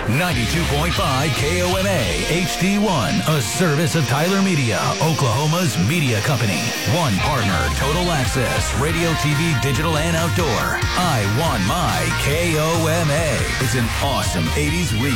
92.5 KOMA HD1, a service of Tyler Media, Oklahoma's media company. One partner, Total Access, radio, TV, digital, and outdoor. I want my KOMA. It's an awesome 80s remix.